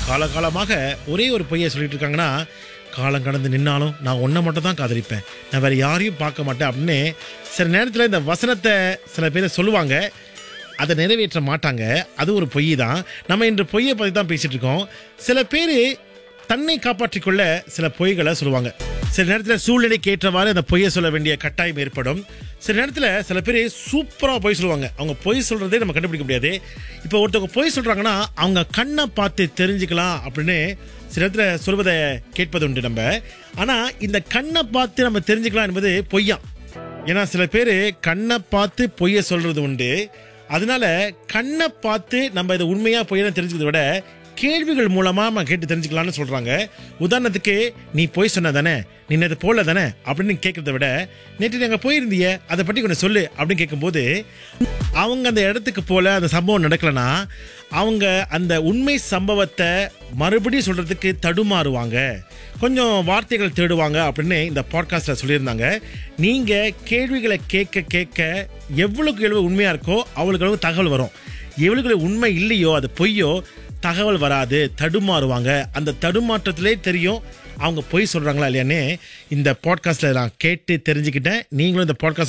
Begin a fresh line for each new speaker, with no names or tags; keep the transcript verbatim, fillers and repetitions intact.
காலகாலமாக ஒரே ஒரு பொய்யை சொல்லிட்டு இருக்காங்கன்னா, காலம் கடந்து நின்னாலும் நான் ஒன்றை மட்டும் தான் காதலிப்பேன், நான் வேறு யாரையும் பார்க்க மாட்டேன் அப்படின்னு சில நேரத்தில் இந்த வசனத்தை சில பேர் சொல்லுவாங்க. அதை நிறைவேற்ற மாட்டாங்க. அது ஒரு பொய் தான். நம்ம இன்று பொய்யை பற்றி தான் பேசிகிட்டு இருக்கோம். சில பேர் தன்னை காப்பாற்றிக்கொள்ள சில பொய்களை சொல்லுவாங்க. சில நேரத்தில் சூழ்நிலைக்கு ஏற்றவாறு அந்த பொய்யை சொல்ல வேண்டிய கட்டாயம் ஏற்படும். சில நேரத்தில் சில பேர் சூப்பராக பொய் சொல்லுவாங்க. அவங்க பொய் சொல்கிறதே நம்ம கண்டுபிடிக்க முடியாது. இப்போ ஒருத்தவங்க பொய் சொல்கிறாங்கன்னா அவங்க கண்ணை பார்த்து தெரிஞ்சுக்கலாம் அப்படின்னு சில நேரத்தில் சொல்வதை கேட்பது உண்டு நம்ம. ஆனால் இந்த கண்ணை பார்த்து நம்ம தெரிஞ்சுக்கலாம் என்பது பொய்யா. ஏன்னா சில பேர் கண்ணை பார்த்து பொய்யை சொல்கிறது உண்டு. அதனால கண்ணை பார்த்து நம்ம இதை உண்மையாக பொய்யா தெரிஞ்சுக்கிறத விட கேள்விகள் மூலமா நம்ம கேட்டு தெரிஞ்சுக்கலாம்னு சொல்றாங்க. உதாரணத்துக்கு, நீ போய் சொன்ன தானே, நீ நேற்று போல தானே அப்படின்னு கேட்கறத விட, நேற்று நீங்க போயிருந்திய அதை பற்றி கொஞ்சம் சொல்லு அப்படின்னு கேட்கும்போது, அவங்க அந்த இடத்துக்கு போல அந்த சம்பவம் நடக்கலனா அவங்க அந்த உண்மை சம்பவத்தை மறுபடியும் சொல்றதுக்கு தடுமாறுவாங்க, கொஞ்சம் வார்த்தைகள் தேடுவாங்க அப்படின்னு இந்த பாட்காஸ்ட்ல சொல்லியிருந்தாங்க. நீங்க கேள்விகளை கேட்க கேட்க எவ்வளவுக்கு எவ்வளவு உண்மையா இருக்கோ அவளுக்கு எவ்வளவு தகவல் வரும். எவ்வளவு உண்மை இல்லையோ அது பொய்யோ தகவல் வராது, தடுமாறுவாங்க. அந்த தடுமாற்றத்திலே தெரியும் அவங்க பொய் சொல்றாங்களா இல்லையான்னு இந்த பாட்காஸ்ட்ல நான் கேட்டு தெரிஞ்சுக்கிட்டேன். நீங்களும் இந்த பாட்காஸ்ட்